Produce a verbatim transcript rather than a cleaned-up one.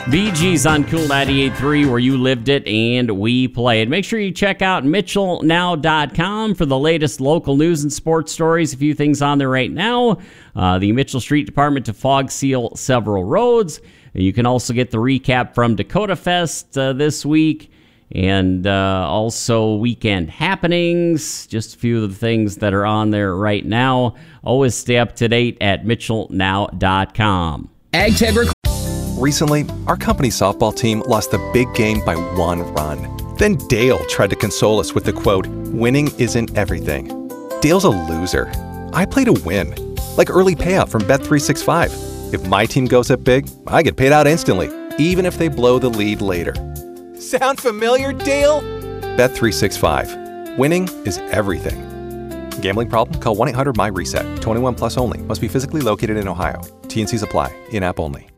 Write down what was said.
Bee Gees on Cool ninety-eight point three, where you lived it and we played. Make sure you check out Mitchell Now dot com for the latest local news and sports stories. A few things on there right now. Uh, the Mitchell Street Department to fog seal several roads. You can also get the recap from Dakota Fest uh, this week, and uh, also weekend happenings. Just a few of the things that are on there right now. Always stay up to date at Mitchell Now dot com. AgTech. Recently, our company's softball team lost the big game by one run. Then Dale tried to console us with the quote, "Winning isn't everything." Dale's a loser. I play to win, like early payout from Bet three sixty-five. If my team goes up big, I get paid out instantly, even if they blow the lead later. Sound familiar, Dale? Bet three sixty-five. Winning is everything. Gambling problem? Call one eight hundred M Y RESET. twenty-one plus only. Must be physically located in Ohio. T and Cs apply. In-app only.